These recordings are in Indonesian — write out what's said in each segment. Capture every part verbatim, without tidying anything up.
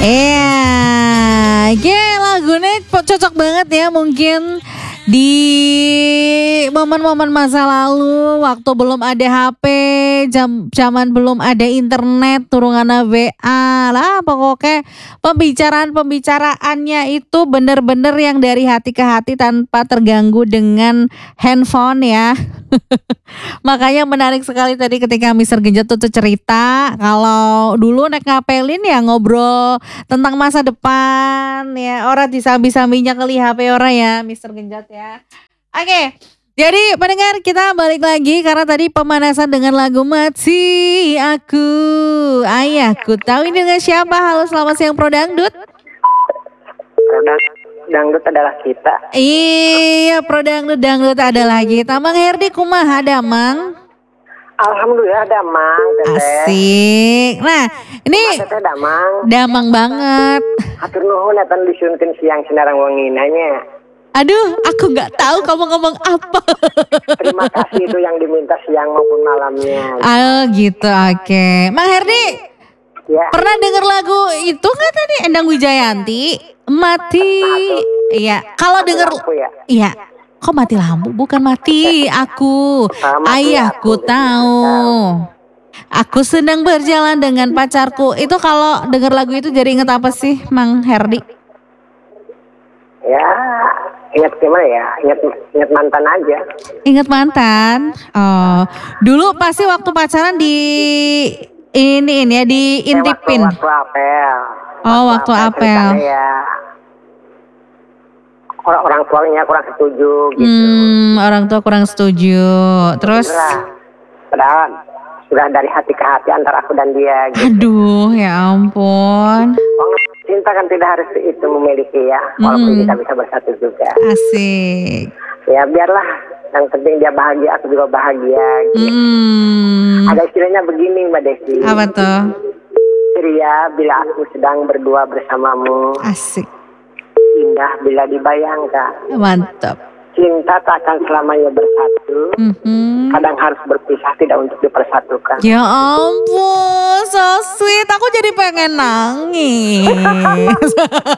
Iya, yeah, lagunya cocok banget ya mungkin di momen-momen masa lalu waktu belum ada H P, jam zaman belum ada internet, turungan W A lah pokoknya pembicaraan-pembicaraannya itu bener-bener yang dari hati ke hati tanpa terganggu dengan handphone ya. Makanya menarik sekali tadi ketika mister Genjot tuh, tuh cerita kalau dulu naik ngapelin ya ngobrol tentang masa depan ya, orang disambi-sambinya kali H P orang ya mister Genjot ya. Oke, jadi pendengar kita balik lagi karena tadi pemanasan dengan lagu Mati Aku, Ayahku Tahu. Ini dengan siapa? Halo, selamat siang Pro Dangdut. Pro Dangdut adalah kita. Iya, Pro Dangdut, Dangdut adalah kita. Mang Herdi kumaha damang? Alhamdulillah damang, teteh. Asik. Nah, ini teteh damang. Damang banget. Hatur nuhun atan disuunkeun siang sinarang wenginanya. Aduh, aku nggak tahu kamu ngomong apa. Terima kasih itu yang diminta siang maupun malamnya. Oh gitu, oke. Okay. Mang Herdi, ya. Pernah dengar lagu itu nggak tadi Endang Wijayanti? Mati. Iya. Kalau denger, ya? Iya. Kok mati lampu? Bukan mati aku. Ah, mati Ayahku aku, tahu. Aku sedang berjalan dengan pacarku. Itu kalau denger lagu itu jadi inget apa sih, Mang Herdi? Ya, ingat gimana ya? Ingat ingat mantan aja. Ingat mantan. Oh, dulu pasti waktu pacaran di ini ini ya diintipin. Eh, waktu, waktu apel. Oh, waktu, waktu apel. Ya, orang orang tuanya kurang setuju gitu. Hmm, orang tua kurang setuju. Terus? Padahal sudah dari hati ke hati antara aku dan dia. Gitu. Aduh, ya ampun. Cinta kan tidak harus itu memiliki ya, walaupun mm. kita bisa bersatu juga. Asik. Ya biarlah, yang penting dia bahagia, aku juga bahagia. Gitu. Mm. Ada istilahnya begini Mbak Desi. Apa tuh? Ceria bila aku sedang berdua bersamamu. Asik. Indah bila dibayangkan. Mantap. Cinta tak akan selamanya bersatu. Mm-hmm. Kadang harus berpisah tidak untuk dipersatukan. Ya ampun, so sweet. Aku jadi pengen nangis.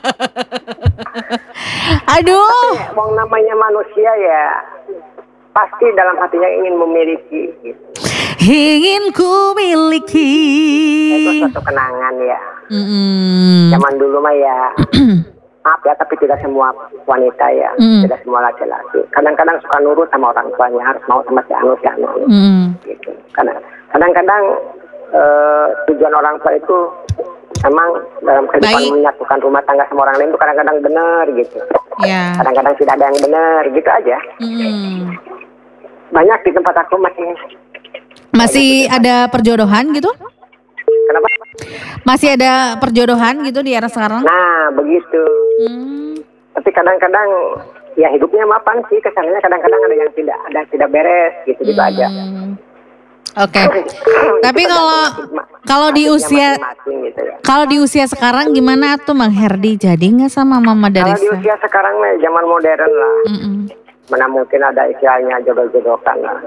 Aduh. Tapi, mau namanya manusia ya, pasti dalam hatinya ingin memiliki. Gitu. Ingin ku miliki. Itu suatu kenangan ya. Mm-hmm. Zaman dulu mah ya. Maaf ya, tapi tidak semua wanita ya, mm. tidak semua laki-laki. Kadang-kadang suka nurut sama orang tuanya, harus mau sama si anu si anu. Mm. Gitu. Karena kadang-kadang uh, tujuan orang tua itu memang dalam kehidupan Baik. menyatukan rumah tangga sama orang lain itu kadang-kadang benar gitu. Yeah. Kadang-kadang tidak ada yang benar, gitu aja. Mm. Banyak di tempat aku masih masih ada perjodohan gitu? Kenapa? Masih ada perjodohan gitu di era sekarang? Nah, begitu. Hmm. Tapi kadang-kadang ya hidupnya mapan sih, kesannya kadang-kadang ada yang tidak ada yang tidak beres gitu hmm. gitu aja. Oke. Okay. Tapi kalau kalau di usia gitu ya. Kalau di usia sekarang gimana tuh Mang Herdi? Jadi nggak sama Mama Darisa? Kalau di usia sekarang mah zaman modern lah. Mm-mm. Mana mungkin ada istilahnya jodoh-jodohkan lah.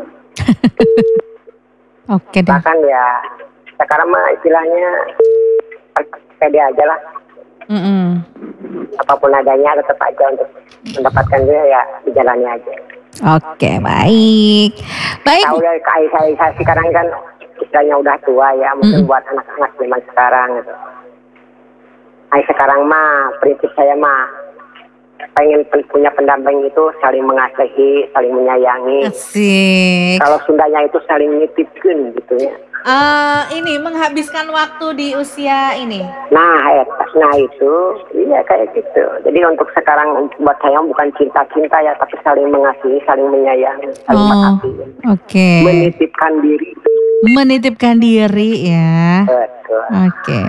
Oke okay, deh. Bahkan ya sekarang mah istilahnya pede aja lah. Mm-mm. Apapun adanya tetap aja untuk mendapatkan dia ya dijalani aja. Oke, baik. Baik. Tahu ya Aisyah Aisyah sekarang kan istilahnya udah tua ya, mungkin mm. buat anak-anak zaman sekarang gitu. Aisyah sekarang mah prinsip saya mah pengen punya pendamping itu saling mengasihi, saling menyayangi. Asik. Kalau Sundanya itu saling nitipkeun gitu ya. Uh, ini menghabiskan waktu di usia ini. Nah, nah itu, iya kayak gitu. Jadi untuk sekarang buat saya bukan cinta-cinta ya, tapi saling mengasihi, saling menyayangi, saling oh, mengasihi. Oke. Okay. Menitipkan diri. Menitipkan diri ya. Betul. Oke. Okay.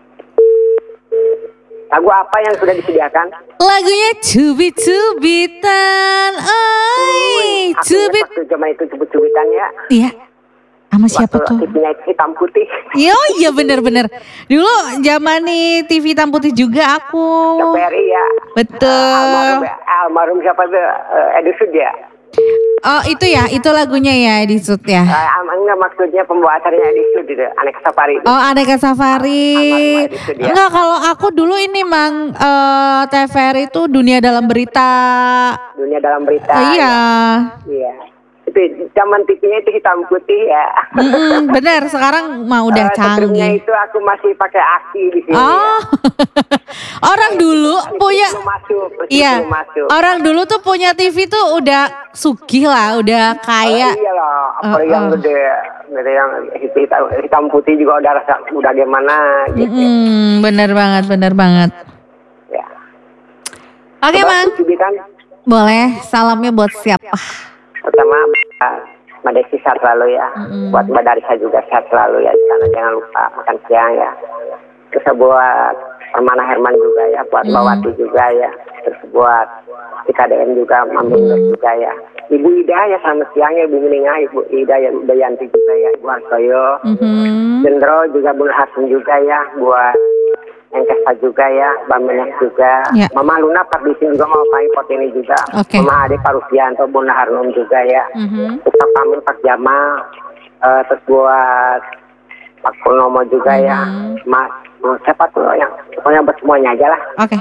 Lagu apa yang sudah disediakan? Lagunya Cubit-cubitan. Oi, cubit. Waktu zaman itu cubit-cubitan ya. Iya. Sama siapa waktu tuh? T V-nya hitam putih. Yo, iya bener-bener. Dulu zaman nih T V hitam putih juga aku. K P R I ya. Betul. Uh, almarhum, almarhum siapa tuh? Uh, Edusud ya. Oh itu ya, itu lagunya ya Edisut ya? Uh, enggak, maksudnya pembawa acaranya Edisut itu, Aneka Safari itu. Oh Aneka Safari. Ya. Enggak, kalau aku dulu ini Mang, uh, T V R itu Dunia Dalam Berita. Dunia Dalam Berita. Uh, iya. Iya. Itu zaman T V-nya itu hitam putih ya. Mm-mm, bener, sekarang mah udah uh, canggih. Itu aku masih pakai aki di sini. Oh. Ya. Orang dulu Persis punya masuk, iya. masuk. Orang dulu tuh punya T V tuh udah sugih lah, udah kaya. Oh, iyalah, apalagi uh, yang uh. gede, gede yang hitam, hitam putih juga udah rasa udah gimana gitu. Mm, bener banget, bener banget. Ya. Oke, okay, Mang. Boleh, salamnya buat siapa? Pertama Mbak Desi sehat selalu ya. Mm-hmm. Buat Mbak Darisa juga sehat selalu ya. Karena jangan lupa makan siang ya. Terus buat Permana Herman juga ya. Buat Mbak Wati juga ya. Terus buat T K D N juga, Mami mm-hmm. juga ya. Ibu Ida ya selamat siang ya. Ibu Meningah, Ibu Ida ya, Ibu Yanti juga ya. Ibu Arsoyo. Mm-hmm. Jendro juga, Bu Hasan juga ya. Buat yang Kesa juga ya, Mbak Menes juga, ya. Mama Luna Pak Disi juga mau Pak Ipot ini juga, okay. Mama Ade Pak Rusianto, Bunda Harnum juga ya, mm-hmm. Pak Pamin, Pak Jamal, uh, terus buat Pak Purnomo juga mm-hmm. ya, Mas, siapa tuh yang pokoknya buat semuanya aja lah. Oke. Okay.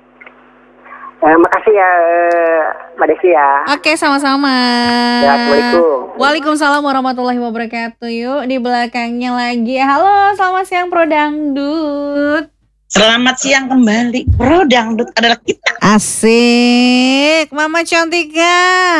Uh, makasih ya Mbak Desi ya. Oke, okay, sama-sama. Assalamualaikum. Waalaikumsalam warahmatullahi wabarakatuh. Yuk di belakangnya lagi. Halo, selamat siang Pro Dangdut. Selamat siang kembali. Pro Dangdut adalah kita. Asik, Mama Cantika.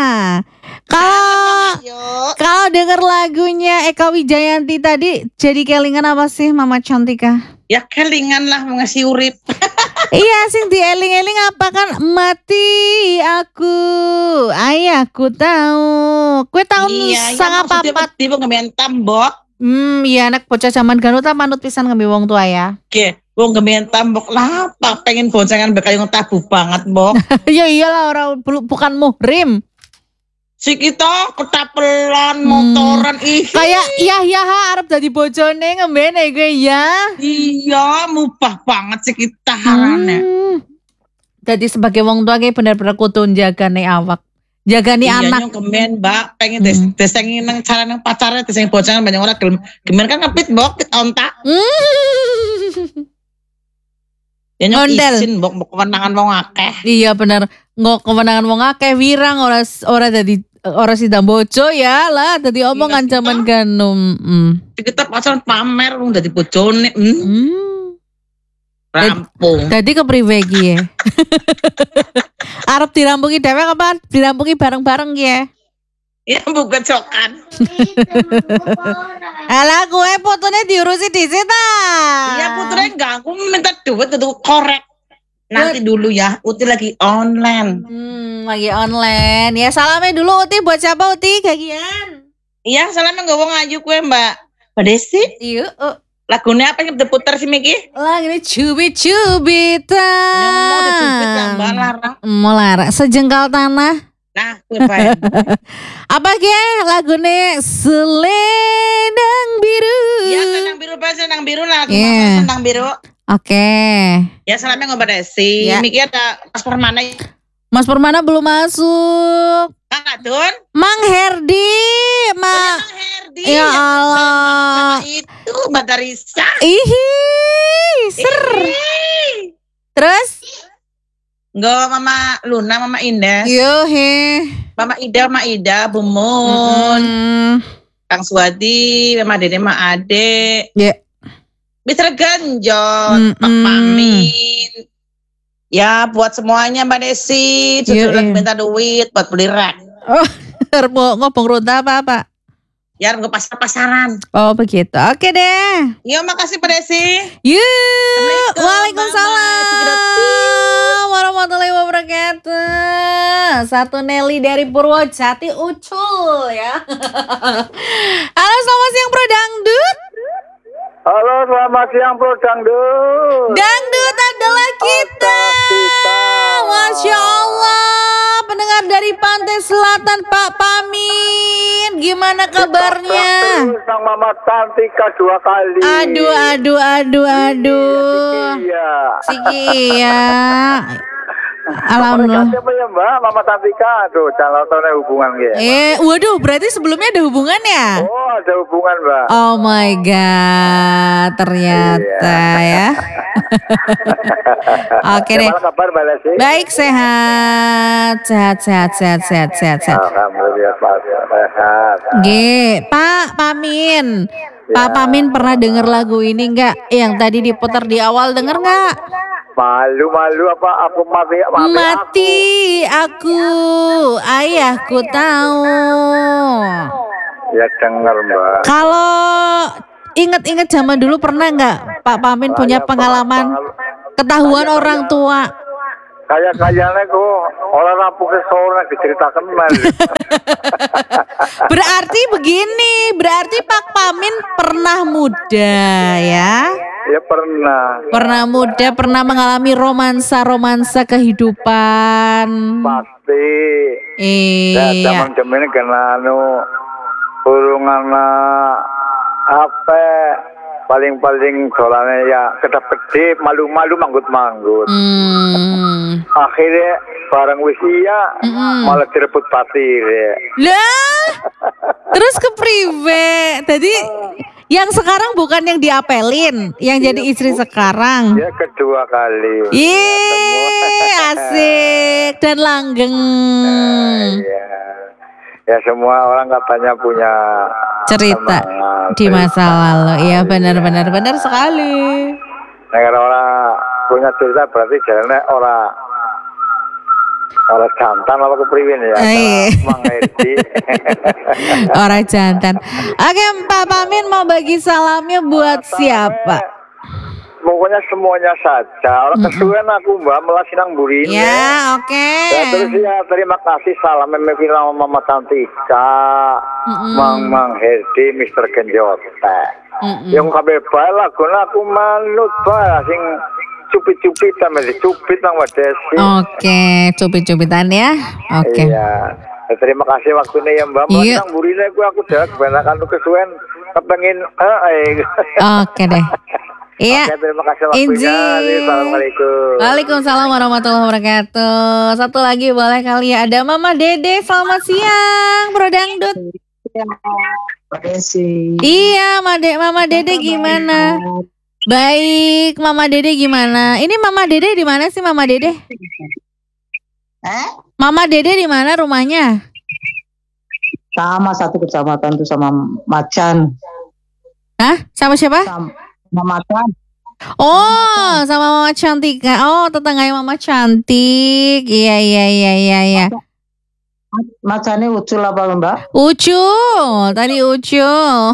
Kalau kalau dengar lagunya Eka Wijayanti tadi, jadi kelingan apa sih Mama Cantika? Ya kelingan lah mengasih urip. Iya, sing dieling-eling apa kan? Mati aku, ayahku tahu. Kue tahun iya, sangat iya, papat. Tiba ngemen tambok. Hmm, iya anak bocah zaman Garuta manut pisan ngembe wong tua ya. Oke, wong ngemen tambok lah, apa pengen boncengan bakal yang tabu banget, Bok. Ya iyalah orang bukan muhrim. Si kita ketapelan motoran hmm. ih. Kayak iya iya arep dadi bojone ngembene gue ya. Iya, mubah banget si kita harane. Hmm. Jadi sebagai wong tua kayak bener-bener kudu jagane awak. Jagani iya, anak. Iya kemen mbak, pengen des, hmm. desengin nang cara nang pacarnya, desengin bocangan banyak orang gelem. Gemen kan ngepit bok, ontak. Hmm. Ya nyok isin bok, bok kewenangan wong akeh. Iya bener, ngok kewenangan wong akeh wirang ora ora dadi ora sidang bojo ya lah, dadi omongan zaman ganum. Hmm. Kita pacaran pamer wong dadi bojone. Hmm. hmm. Rampung. Tadi ke privegi ya. Arep dirampungi dewek apa dirampungi bareng-bareng ya? Ya bukan cokan. Alah gue fotonya diurusi di situ. Iya fotonya enggak, aku minta duit untuk korek. Nanti dulu ya, Uti lagi online. Hmm, lagi online. Ya salamnya dulu Uti buat siapa Uti gagian? Iya salamnya gak mau ngaju gue Mbak. Mbak Desi? Iya. Uh. Lagunya apa yang diputar sih Miki? Lagunya Cubit-Cubita. Nyomong ada cubit yang balara. Melara, sejengkal tanah. Nah, gue bayang. Apa ke lagunya Selendang Biru? Ya, Selendang Biru, Pak, Selendang Biru lah. Yeah. Selendang Biru. Oke. Okay. Ya, salamnya ngobrol Desi. Ya. Miki ada Mas Permana. Mas Permana belum masuk. Kang Adun? Mang Herdi. Ma- oh, ya, Mang Herdi. Ya Allah. Sama itu Mbak Darisa. Ihi. Ser. Ihi. Terus? Enggak, Mama Luna, Mama Indah. Yo he. Mama Ida, Mama Ida, Bumun. Mm. Kang Suwadi, Mama Dede, Mama Ade. Ya. Yeah. Mister Ganjot, mm-mm. Pak Pamin. Ya, buat semuanya Mbak Desi. Cucu yeah, lagi yeah. minta duit buat beli rak. Oh, mau ngobong ronda apa-apa? Ya, gue pasar-pasaran. Oh, begitu. Oke deh. Iya, makasih Mbak Desi. Yuk. Waalaikumsalam warahmatullahi wabarakatuh. Satu Nelly dari Purwojati Ucul ya. Halo, selamat siang Pro Dangdut. Halo, selamat siang Pro Dangdut. Dangdut adalah kita. Masya Allah. Pendengar dari Pantai Selatan Pak Pamin. Gimana kabarnya? Sang Mama Cantika dua kali. Aduh, aduh, aduh, aduh. Iya. Siki ya. Alhamdulillah. Siapa ya Mbak? Mama Santika tuh calon-calonnya hubungan gitu. Eh, waduh, berarti sebelumnya ada hubungan ya? Oh, ada hubungan Mbak. Oh my god, ternyata ya. Oke deh. Gimana kabar Mbak Lesti? Baik, sehat, sehat, sehat, sehat, sehat, sehat, sehat. Alhamdulillah sehat. G, Pak Pamin. Pak Pamin pernah denger lagu ini enggak? Yang tadi diputar di awal, denger enggak? Malu-malu apa aku mati mati, mati aku. aku ayahku tahu. Ya denger Mbak. Kalau inget-inget zaman dulu pernah nggak Pak Pamin punya pengalaman ketahuan orang tua? Kayak kayaknya kok orang rampung ke sore diceritakan mal. Berarti begini, berarti Pak Pamin pernah muda ya? Ya pernah. Pernah muda, pernah mengalami romansa-romansa kehidupan. Pasti. Iya. Ya zaman-zaman ini kena anu burung anak apa paling-paling dolane ya kedap-kedip malu-malu manggut-manggut. Hmm. Akhirnya bareng wisia mm. malah direbut patir ya. Lah. Terus ke prive. Tadi yang sekarang bukan yang diapelin, yang jadi istri sekarang. Ya kedua kali. Ih, asik dan langgeng. Nah, ya. Ya semua orang katanya punya cerita semangat, di masa lalu. Iya benar-benar benar sekali. Nah, kalau orang punya cerita berarti jalannya orang orang jantan apa kepriwin ya. Mengerti. Orang jantan. Oke, Pak Pamin mau bagi salamnya buat nah, siapa? Pokoknya semuanya saja. Orang mm-hmm. kesuwen aku Mbak melasinang burin. Ya, oke. Okay. Ya, terus ya terima kasih salam memang Mama Santika, mm-hmm. Mang Mang Herdi, Mister Genjote. Mm-hmm. Yang kabeh bae lagone aku manut bae sing cupit-cupitan mesti cupit nang Wadesi. Oke, okay. cupit-cupitan ya. Oke. Okay. Iya. Ya, terima kasih waktunya ya Mbak. Melasinang burine aku aku dah kebanyakan kesuwen kepengin heeh. Oke deh. Iya. Oke, terima kasih waktunya. Assalamualaikum. Waalaikumsalam warahmatullahi wabarakatuh. Satu lagi boleh kali ya. Ada Mama Dede. Selamat siang, Bro Dangdut. Iya, Mama Dede, Mama Dede gimana? Baik, Mama Dede gimana? Ini Mama Dede di mana sih Mama Dede? Eh? Mama Dede di mana rumahnya? Sama satu kecamatan tuh sama Macan. Hah? Sama siapa? Sama Mama Macan. Oh, Mama sama Mama Cantika. Oh, tetangganya Mama Cantik. Iya, iya, iya, iya, iya. Macannya Ucul apa Mbak? Ucul, tadi Ucul.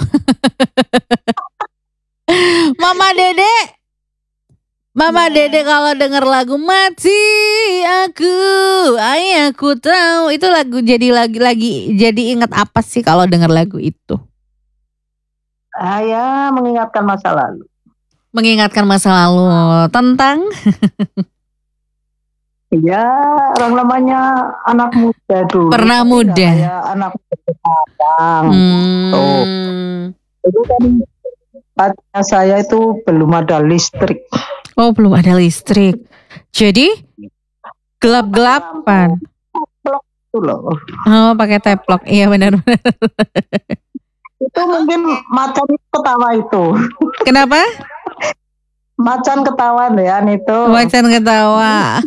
Mama Dede. Mama ya. Dede kalau denger lagu Mati Aku, Ayahku Tahu, itu lagu jadi lagi lagi jadi ingat apa sih kalau denger lagu itu? Ah, ya, mengingatkan masa lalu. Mengingatkan masa lalu tentang ya orang namanya anak muda dulu. Pernah muda. Ya, anak muda sekarang. Hmm. Tuh. Itu kan pacarnya saya itu belum ada listrik. Oh, belum ada listrik. Jadi gelap-gelapan. Teplok itu loh. Oh, pakai teplok. Iya benar-benar. Itu mungkin macan ketawa itu. Kenapa? Macan ketawa ya itu. Macan ketawa.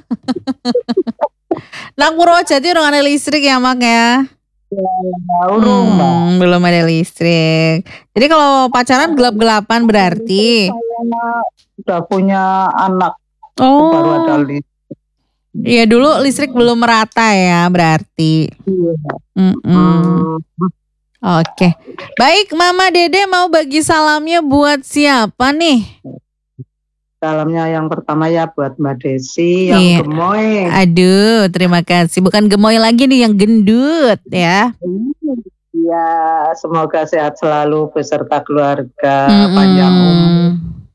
Nang Purwojati orang ada listrik ya Mak ya? Ya, urung, hmm, belum ada listrik. Jadi kalau pacaran gelap-gelapan berarti saya sudah punya anak. Oh. Baru ada listrik. Iya dulu listrik belum merata ya berarti. Iya. Hmm. Oke, baik Mama Dede mau bagi salamnya buat siapa nih? Salamnya yang pertama ya buat Mbak Desi yang iya. gemoy. Aduh, terima kasih. Bukan gemoy lagi nih, yang gendut ya. Iya, semoga sehat selalu beserta keluarga, mm-hmm. panjang umur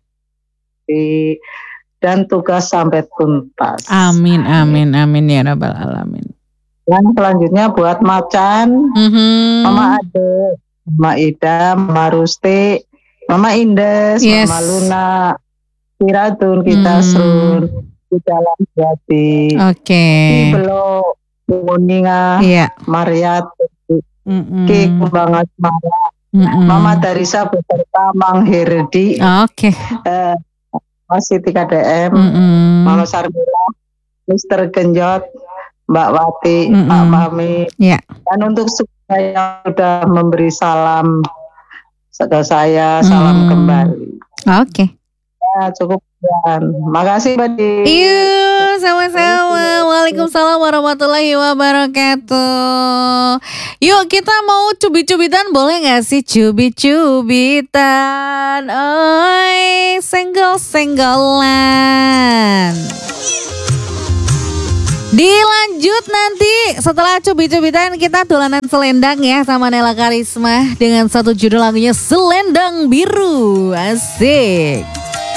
dan tugas sampai tuntas. Amin, amin, amin ya rabbal alamin. Dan selanjutnya buat Macan, mm-hmm. Mama Ade, Mama Ida, Mama Rusti, Mama Indes, yes. Mama Luna, Kiratun, kita hmm. Serun, di dalam hati. Oke. Okay. Belum Kuninga, iya. Mariat, Ki Kembang Asmara, Mama Darisa beserta Mang Herdi. Oke. Okay. Eh, Mas Siti K D M, Mm-mm. Mama Sarmila, Mister Genjot, Mbak Wati, Mm-mm. Pak Mami, yeah. dan untuk saya sudah memberi salam ke saya, salam mm. kembali. Oke. Okay. Ya, cukup. Makasih Mbak Di. Iya, sama-sama. Waalaikumsalam warahmatullahi wabarakatuh. Yuk kita mau cubit-cubitan, boleh gak sih cubit-cubitan? Oi, senggol-senggolan. Dilanjut nanti setelah cubit-cubitan kita dolanan selendang ya sama Nela Karisma dengan satu judul lagunya Selendang Biru. Asik.